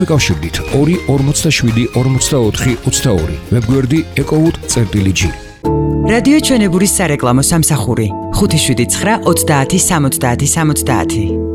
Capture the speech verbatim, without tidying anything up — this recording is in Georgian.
მეკავშირდით ორი ორმოცდაშვიდი ორმოცდაოთხი ოცდაორი ვებგვერდი ეკოვუთ.წერტილი-ჯი. რადიო ჩვენებურის სარეკლამო სამსახური ხუთი შვიდი ცხრა ოცდაათი სამოცდაათი სამოცდაათი.